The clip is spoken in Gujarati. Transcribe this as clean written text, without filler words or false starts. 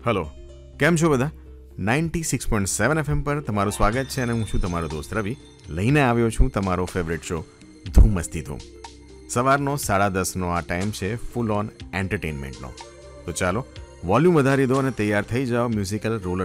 હલો, કેમ છો બધા? 96.7 FM પર તમારું સ્વાગત છે અને હું છું તમારો દોસ્ત રવિ. લઈને આવ્યો છું તમારો ફેવરેટ શો ધૂમ મસ્તી ધૂમ. સવારનો 10:30નો આ ટાઈમ છે ફૂલ ઓન એન્ટરટેનમેન્ટનો. તો ચાલો વોલ્યુમ વધારી દો અને તૈયાર થઈ જાઓ મ્યુઝિકલ રોલર